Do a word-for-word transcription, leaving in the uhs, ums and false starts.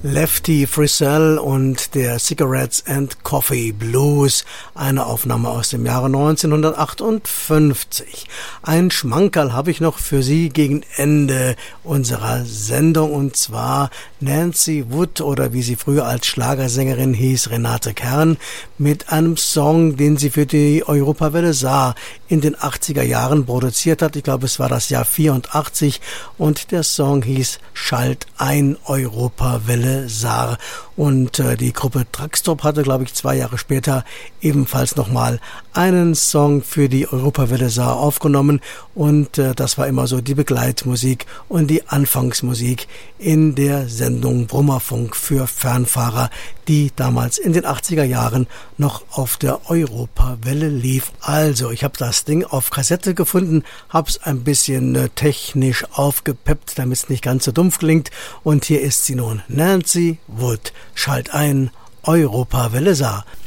Lefty Frizzell und der Cigarettes and Coffee Blues, eine Aufnahme aus dem Jahre neunzehnhundertachtundfünfzig. Ein Schmankerl habe ich noch für Sie gegen Ende unserer Sendung, und zwar Nancy Wood, oder wie sie früher als Schlagersängerin hieß, Renate Kern, mit einem Song, den sie für die Europawelle Saar in den achtziger Jahren produziert hat. Ich glaube, es war das Jahr vierundachtzig, und der Song hieß Schalt ein, Europawelle Saar. Und äh, die Gruppe Truckstop hatte, glaube ich, zwei Jahre später ebenfalls nochmal einen Song für die Europawelle Saar aufgenommen, und äh, das war immer so die Begleitmusik und die Anfangsmusik in der Sendung Brummerfunk für Fernfahrer, die damals in den achtziger Jahren noch auf der Europawelle lief. Also, ich habe das Ding auf Kassette gefunden, habe es ein bisschen äh, technisch aufgepeppt, damit es nicht ganz so dumpf klingt, und hier ist sie nun, Nancy Wood, Schalt ein, Europawelle Saar.